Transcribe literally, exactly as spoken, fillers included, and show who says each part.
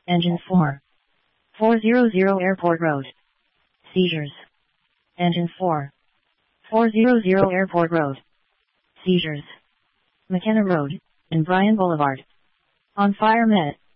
Speaker 1: Engine four. four hundred Airport Road. Seizures. Engine four. four hundred Airport Road. Seizures. McKenna Road, and Bryan Boulevard. On fire met.